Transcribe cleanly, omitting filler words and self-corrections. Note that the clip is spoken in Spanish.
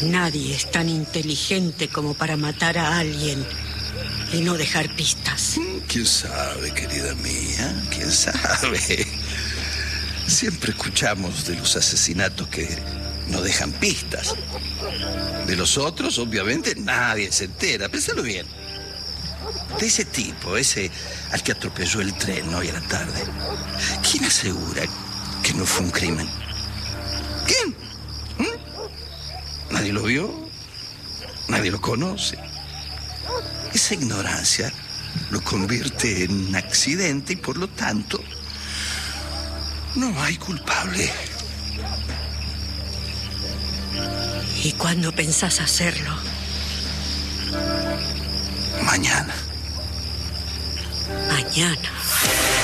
Nadie es tan inteligente como para matar a alguien y no dejar pistas. ¿Quién sabe, querida mía? ¿Quién sabe? Siempre escuchamos de los asesinatos que no dejan pistas. De los otros, obviamente, nadie se entera. Pénsalo bien. De ese tipo, ese al que atropelló el tren hoy a la tarde, ¿quién asegura que no fue un crimen? ¿Quién? Nadie lo vio, nadie lo conoce. Esa ignorancia lo convierte en un accidente y por lo tanto no hay culpable. ¿Y cuándo pensás hacerlo? Mañana. Mañana.